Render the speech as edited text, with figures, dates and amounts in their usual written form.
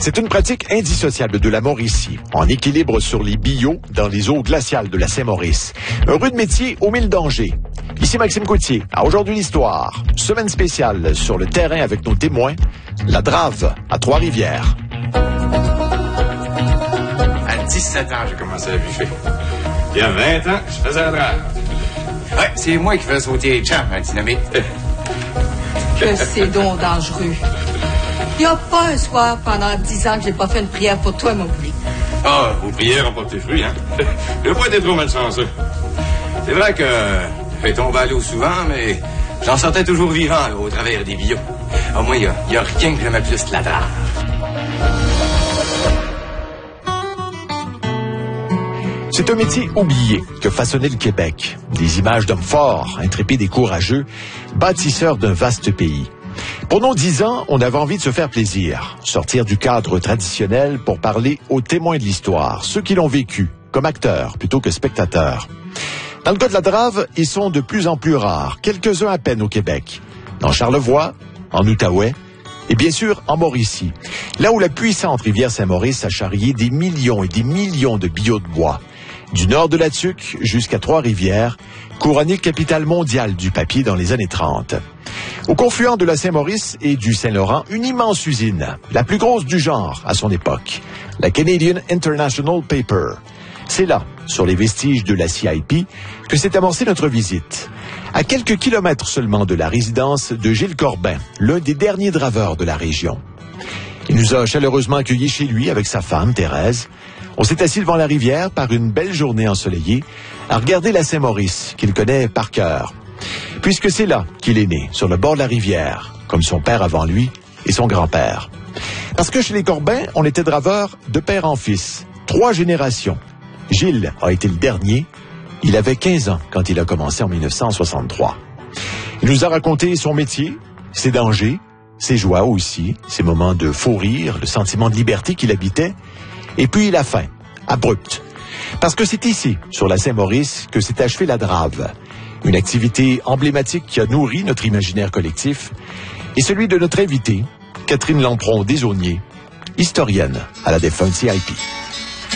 C'est une pratique indissociable de la Mauricie, en équilibre sur les billots dans les eaux glaciales de la Saint-Maurice. Un rude métier aux mille dangers. Ici Maxime Coutier, à Aujourd'hui l'Histoire. Semaine spéciale sur le terrain avec nos témoins, la Drave à Trois-Rivières. À 17 ans, j'ai commencé à bûcher. Il y a 20 ans, je faisais la Drave. Ouais, c'est moi qui fais sauter les champs à dynamite. Que c'est donc dangereux. Il n'y a pas un soir pendant 10 ans que j'ai pas fait une prière pour toi, mon poulet. Ah, vos prières ont porté fruit, hein? Je n'ai pas été trop malchanceux. C'est vrai que j'ai tombé à l'eau souvent, mais j'en sortais toujours vivant là, au travers des billots. Au moins, il y a rien que j'aimais plus que la Drave. C'est un métier oublié que façonnait le Québec. Des images d'hommes forts, intrépides et courageux, bâtisseurs d'un vaste pays. Pendant 10 ans, on avait envie de se faire plaisir, sortir du cadre traditionnel pour parler aux témoins de l'histoire, ceux qui l'ont vécu, comme acteurs plutôt que spectateurs. Dans le cas de la Drave, ils sont de plus en plus rares, quelques-uns à peine au Québec. Dans Charlevoix, en Outaouais, et bien sûr en Mauricie, là où la puissante rivière Saint-Maurice a charrié des millions et des millions de billots de bois. Du nord de la Tuque jusqu'à Trois-Rivières, couronnée capitale mondiale du papier dans les années 30. Au confluent de la Saint-Maurice et du Saint-Laurent, une immense usine, la plus grosse du genre à son époque, la Canadian International Paper. C'est là, sur les vestiges de la CIP, que s'est amorcée notre visite. À quelques kilomètres seulement de la résidence de Gilles Corbin, l'un des derniers draveurs de la région. Il nous a chaleureusement accueillis chez lui avec sa femme, Thérèse. On s'est assis devant la rivière par une belle journée ensoleillée à regarder la Saint-Maurice, qu'il connaît par cœur. Puisque c'est là qu'il est né, sur le bord de la rivière, comme son père avant lui et son grand-père. Parce que chez les Corbin, on était draveurs de père en fils, 3 générations. Gilles a été le dernier. Il avait 15 ans quand il a commencé en 1963. Il nous a raconté son métier, ses dangers, ses joies aussi, ses moments de faux rire, le sentiment de liberté qu'il habitait, et puis la fin, abrupte. Parce que c'est ici, sur la Saint-Maurice, que s'est achevée la Drave. Une activité emblématique qui a nourri notre imaginaire collectif et celui de notre invitée, Catherine Lampron-Desaulniers, historienne à la défunte CIP.